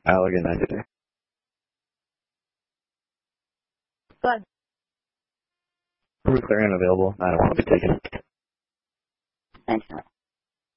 Allergan 90 day. Good. Clarion available. I don't want to be taken. Thanks.